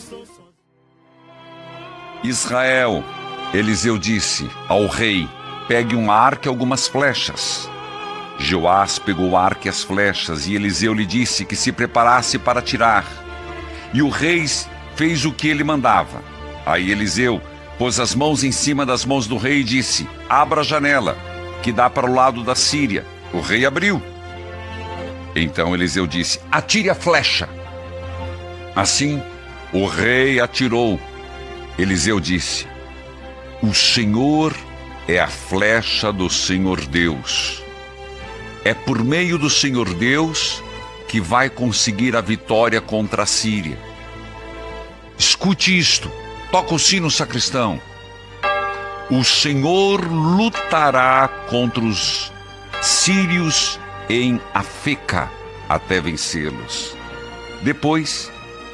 Israel, Eliseu disse ao rei: pegue um arco e algumas flechas. Joás pegou o arco e as flechas, e Eliseu lhe disse que se preparasse para atirar. E o rei fez o que ele mandava. Aí Eliseu pôs as mãos em cima das mãos do rei e disse: abra a janela, que dá para o lado da Síria. O rei abriu. Então Eliseu disse: atire a flecha. Assim, o rei atirou. Eliseu disse: o Senhor é a flecha do Senhor Deus. É por meio do Senhor Deus que vai conseguir a vitória contra a Síria. Escute isto. Toca o sino, sacristão. O Senhor lutará contra os sírios em Afeca até vencê-los. Depois